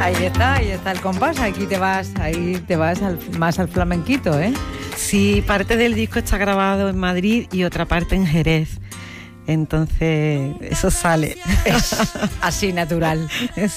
Ahí está el compás. Ahí te vas más al flamenquito, ¿eh? Sí, parte del disco está grabado en Madrid y otra parte en Jerez. Entonces, eso sale. Es así natural.